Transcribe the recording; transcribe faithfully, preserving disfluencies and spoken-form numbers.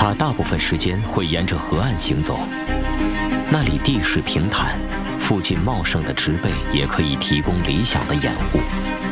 它大部分时间会沿着河岸行走，那里地势平坦，附近茂盛的植被也可以提供理想的掩护。